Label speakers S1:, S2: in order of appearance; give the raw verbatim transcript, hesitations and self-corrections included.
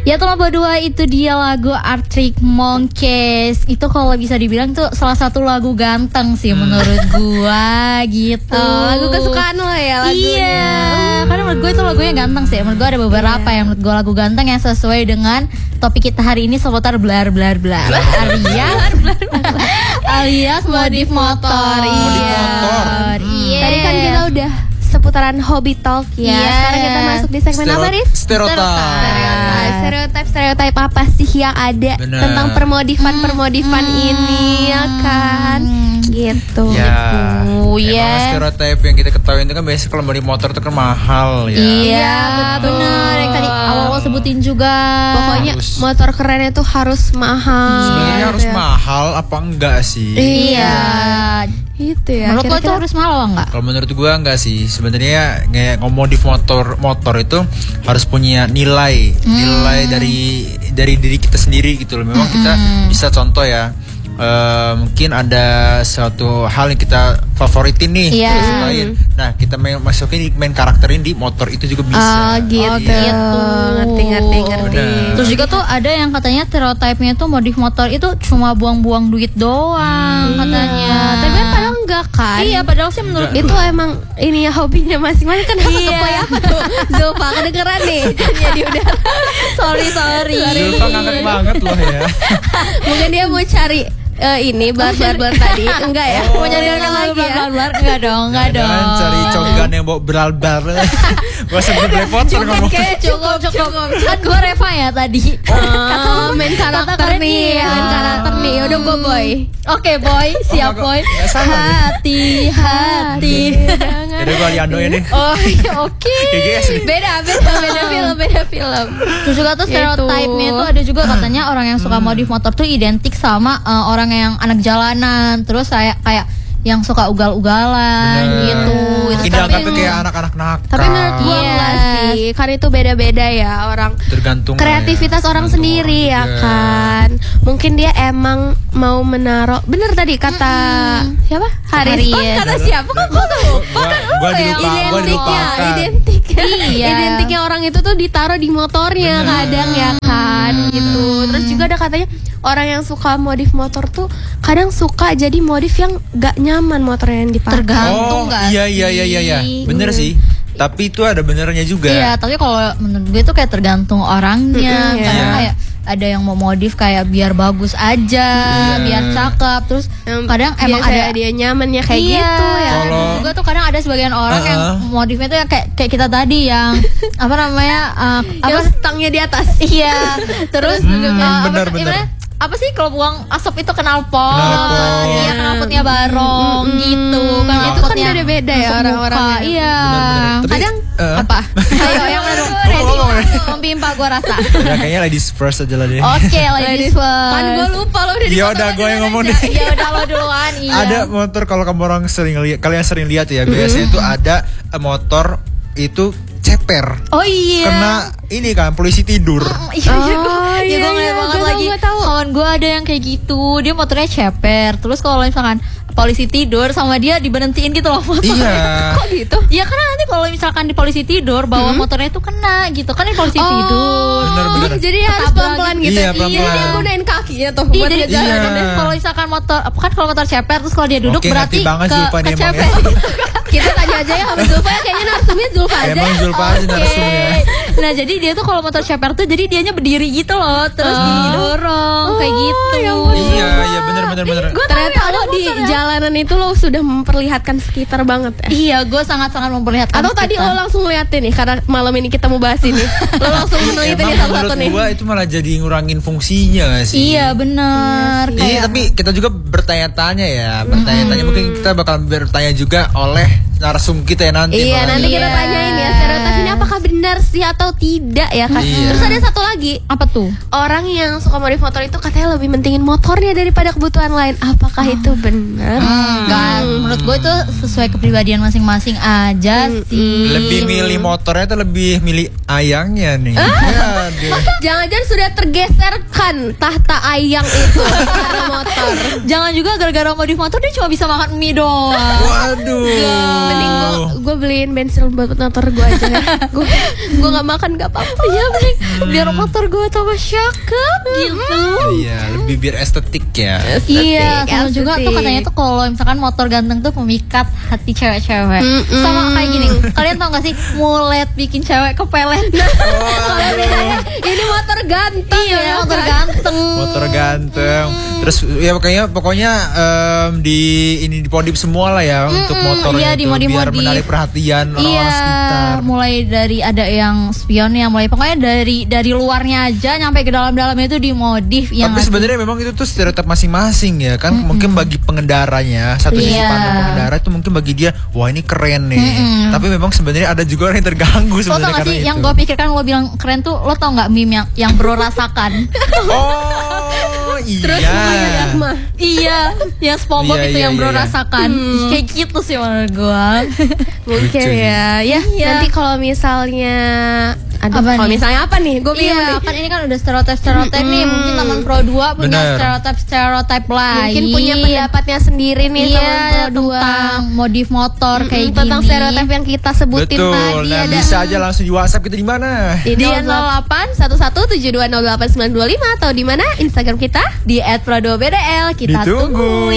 S1: Ya tuh nomor dua itu dia lagu Arctic Monkeys. Itu kalau bisa dibilang tuh salah satu lagu ganteng sih hmm. menurut gua gitu.
S2: Oh, lagu kesukaan lo ya lagunya.
S1: Iya, karena menurut gue itu lagunya ganteng sih. Menurut gue ada beberapa yeah. yang menurut gue lagu ganteng yang sesuai dengan topik kita hari ini seputar blar blar blar. Alias alias modif motor.
S3: Iya.
S1: Motor.
S2: Iya. Tadi kan kita udah seputaran Hobby Talk ya. Yeah. Sekarang kita masuk di segmen
S3: Stereo-
S2: apa, Riz?
S3: Stereotype.
S2: Stereotype, stereotype apa sih yang ada
S3: Bener.
S2: tentang permodifan-permodifan hmm. ini ya kan? Gitu.
S3: Ya,
S1: gitu.
S3: Emang
S1: Yes.
S3: stereotype yang kita ketahui itu kan biasanya kalau beli motor itu kan mahal ya.
S1: Iya, benar. Yang tadi awal-awal sebutin juga.
S2: Pokoknya
S3: Harus.
S2: motor keren itu harus mahal.
S3: Sebenarnya
S2: gitu
S3: harus
S2: ya.
S3: mahal apa enggak sih?
S1: Iya.
S2: Gitu ya.
S1: Menurut lo itu
S2: Kira-kira-
S1: harus mahal apa enggak?
S3: Kalau menurut gua enggak sih. Sebenarnya kayak ngomodif motor motor itu harus punya nilai,
S1: Hmm.
S3: nilai dari dari diri kita sendiri gitu loh. Memang kita bisa contoh ya. Uh, mungkin ada suatu hal yang kita favoritin nih,
S1: Iya.
S3: kita sukain. Nah, kita main, masukin main karakterin di motor itu juga bisa.
S2: Oh gitu.
S1: Oh, gitu.
S2: Ngerti ngerti ngerti.
S3: Benar.
S1: Terus juga tuh ada yang katanya stereotipnya tuh modif motor itu cuma buang-buang duit doang katanya.
S2: Tapi kan padahal enggak kan?
S1: Iya, padahal sih menurut
S2: Itu emang ini ya hobinya masing-masing kan. Apa
S1: Iya.
S2: kepoy apa tuh? Zulfa kedengeran nih. Jadi udah.
S1: sorry sorry.
S3: Zulfa ngangkat banget loh ya.
S2: Mungkin dia mau cari eh, ini bar-bar tadi. Enggak ya?
S1: Mau nyari orang lagi ya? Blar, enggak dong, enggak dong.
S3: Jangan cari cogan yang bawa beral-bar. Gua sampai belepotan ngomong.
S1: Cukup, cukup. Kan gue Reva ya tadi.
S2: Oh, main karakter
S1: kata
S2: nih,
S1: iya.
S2: main karakter nih. Udah gue boy.
S1: Oke boy, siap boy.
S3: Nggak sama nih.
S1: Hati-hati.
S3: Jadi gua Aliando ya nih.
S1: Oh iya, oke.
S3: G G S nih.
S2: Beda, beda, beda film, beda film.
S1: Terus juga tuh stereotype-nya
S2: Gitu.
S1: itu ada juga katanya orang yang suka modif motor tuh identik sama uh, orang yang anak jalanan. Terus saya kayak yang suka ugal-ugalan
S3: Bener.
S1: gitu. Itu
S3: Tidak
S1: tapi
S3: tapi kayak anak-anak nakal.
S2: Tapi menurut gue
S1: Yes.
S2: enggak sih. Kan itu beda-beda ya orang.
S3: tergantung
S2: Kreativitas
S3: ya,
S2: orang
S3: tergantung
S2: sendiri
S3: orang
S2: ya
S3: juga.
S2: kan. Mungkin dia emang mau menaruh. Bener tadi kata siapa? Haris.
S1: Haris.
S2: Oh, kata siapa? Kok gue tuh?
S3: Gua gua dilupa, gua
S2: Identiknya,
S3: dilupakan.
S2: identiknya,
S1: Iya.
S2: identiknya orang itu tuh ditaruh di motornya
S3: Bener.
S2: kadang ya kan, gitu. Terus juga ada katanya orang yang suka modif motor tuh kadang suka jadi modif yang gak nyaman motornya yang dipakai.
S1: tergantung
S3: Oh
S1: nggak
S3: iya
S1: sih?
S3: iya iya iya iya. Bener sih. Tapi itu ada benernya juga.
S1: Iya, tapi kalau menurut gue tuh kayak tergantung orangnya.
S2: Mm-mm,
S1: Kadang
S3: iya.
S1: kayak ada yang mau modif kayak biar bagus aja,
S3: Iya.
S1: biar cakep. Terus
S2: Yang
S1: kadang emang
S2: biasa
S1: ada
S2: dia nyamannya kayak
S1: iya,
S2: gitu ya.
S1: terus
S3: Kalau-
S1: juga tuh kadang ada sebagian orang yang
S3: Uh-uh.
S1: modifnya tuh yang kayak kayak kita tadi yang apa namanya uh, apa
S2: Yang stangnya di atas.
S1: iya terus
S3: Hmm,
S1: uh, apa,
S3: benar, benar.
S1: gimana? Apa sih kalau buang asap itu knalpot?
S3: Knalpot.
S1: Iya, knalpotnya barong
S2: Mm-mm.
S1: gitu.
S2: Itu kan
S1: Knalpotnya
S2: beda-beda ya
S1: masuk
S2: orang-orangnya.
S1: muka. Iya.
S3: Benar-benar. Tapi,
S2: Kadang
S3: eh,
S2: apa?
S1: Ayo yang mana?
S3: Ngomong, ngomong, ngomong.
S1: Membimpa gue rasa.
S3: Ya kayaknya ladies first aja lah deh.
S1: Oke, ladies first.
S2: Kan gue lupa lo udah di
S3: Ya
S2: foto
S3: udah
S2: lo
S3: gue yang
S2: duluan
S3: ngomong
S2: aja.
S3: deh.
S1: Ya udah lo duluan. Iya.
S3: Ada motor kalau kamu orang sering lihat, kalian sering lihat ya, biasanya itu ada eh, motor itu ceper.
S1: Oh iya.
S3: Kena ini kan polisi tidur.
S1: Iya, iya,
S2: Oh,
S1: ya
S2: iya,
S1: gue ngeliat
S2: iya,
S1: banget
S2: gua tahu,
S1: lagi.
S2: gua tahu.
S1: Kawan gue ada yang kayak gitu. Dia motornya ceper. Terus kalau misalkan polisi tidur sama dia diberhentiin gitu loh motornya.
S3: Iya.
S2: Kok gitu?
S1: Ya karena nanti kalau misalkan di polisi tidur bawa motornya itu kena gitu kan di polisi tidur.
S3: Bener, bener.
S2: Jadi harus
S1: Ketabrak
S2: pelan-pelan gitu.
S3: Iya, pelan-pelan.
S2: Dia gunain kakinya tuh
S1: Iya,
S2: buat
S1: jadi
S2: ngejalan.
S3: Iya.
S1: kalau misalkan motor kan kalau motor ceper terus kalau dia duduk
S3: Oke,
S1: berarti
S3: ngerti banget
S1: ke,
S3: Zulfa nih
S1: ke
S3: emang
S1: ceper.
S3: ya.
S2: Kita tanya aja ya sama Zulfa ya, kayaknya narsumnya Zulfa aja.
S3: Emang Zulfa aja
S1: Oke.
S3: narsumnya.
S1: Nah jadi dia tuh kalau motor ceper tuh jadi dianya berdiri gitu loh terus didorong kayak gitu.
S2: ya ampun.
S3: Iya, iya bener bener bener.
S2: Ternyata lo di jalanan itu lo sudah memperlihatkan sekitar banget ya.
S1: Iya, gue sangat-sangat memperlihatkan.
S2: Atau tadi
S1: sekitar.
S2: lo langsung ngeliatin nih karena malam ini kita mau bahas ini. Lo langsung meneliti nih
S3: Emang
S2: satu-satu
S3: menurut
S2: nih.
S3: gua itu malah jadi ngurangin fungsinya gak sih?
S1: Iya benar.
S3: Jadi
S1: Kayak
S3: tapi kita juga bertanya-tanya ya, bertanya-tanya mungkin kita bakal bertanya juga oleh narsum kita ya nanti.
S2: Iya,
S3: makanya.
S2: nanti kita
S1: Iya.
S2: tanyain ya stereotip ini apakah benar sih atau tidak ya kan.
S3: Iya.
S2: Terus ada satu lagi,
S1: apa tuh?
S2: orang yang suka modif motor itu katanya lebih mentingin motornya daripada kebutuhan lain. Apakah itu benar?
S1: Enggak, menurut gue itu sesuai kepribadian masing-masing aja sih.
S3: Lebih milih motornya tuh lebih milih ayangnya nih. Ya, dia.
S2: Jangan-jangan sudah tergeserkan tahta ayang itu karena motor.
S1: Jangan juga gara-gara modif motor dia cuma bisa makan mie doang.
S3: Waduh.
S2: Mending gue gue beliin bensin buat motor gue aja ya. Gue gue nggak makan nggak apa-apa.
S1: Iya mending biar motor gue tambah cakep gitu.
S3: Iya, lebih biar estetik ya.
S1: Iya, sama
S2: estetik.
S1: juga tuh katanya tuh kalau misalkan motor ganteng tuh pemikat hati cewek-cewek.
S2: Mm-mm.
S1: Sama kayak gini, kalian tau gak sih mulet bikin cewek kepelet?
S2: Ini motor ganteng
S1: Iya,
S2: ya.
S1: motor ganteng.
S3: Motor ganteng. Terus ya pokoknya pokoknya em, di ini dipodip semua lah ya untuk motor
S1: iya,
S3: itu biar
S1: dimodif-modif.
S3: menarik perhatian orang-orang sekitar.
S1: Iya, mulai dari ada yang spionnya, mulai pokoknya dari dari luarnya aja nyampe ke dalam-dalamnya itu dimodif.
S3: Tapi
S1: yang
S3: sebenarnya memang itu tuh stereotip masing-masing ya kan. Mungkin bagi pengendaranya satu sisi
S1: Iya.
S3: pandang pengendara itu mungkin bagi dia wah ini keren nih.
S1: Mm-mm.
S3: Tapi memang sebenarnya ada juga orang yang terganggu
S1: Lo tau
S3: sebenarnya
S1: gak
S3: karena
S1: sih
S3: itu.
S1: yang gue pikirkan lo bilang keren tuh, lo tau gak meme yang yang bro rasakan?
S3: Oh iya.
S2: Terus banyak mah.
S1: Iya, yang SpongeBob
S3: Iya,
S1: itu
S3: iya,
S1: yang bro
S3: iya.
S1: rasakan. Kayak gitu sih menurut gue.
S2: Mungkin
S3: Lucu sih.
S2: ya. Ya,
S1: Iya.
S2: nanti kalau misalnya ada
S1: Apa
S2: kalau
S1: nih?
S2: misalnya apa nih? Gue bingung
S1: Iya,
S2: nih.
S1: kan ini kan udah stereotip-stereotip nih. Mungkin teman Pro dua punya
S3: Bener.
S1: stereotip-stereotip lain.
S2: Mungkin punya pendapatnya sendiri nih
S1: Iya,
S2: teman Pro dua.
S1: tentang modif motor
S2: Mm-mm,
S1: kayak
S2: tentang
S1: gini.
S2: stereotip yang kita sebutin
S3: Betul.
S2: tadi
S3: Nah,
S2: ada
S3: bisa aja langsung di WhatsApp kita di mana?
S2: di
S1: Di
S2: nol delapan satu satu tujuh dua nol delapan sembilan dua lima atau di mana Instagram kita?
S1: Di at pro dua B D L kita
S3: Ditunggu.
S1: tunggu.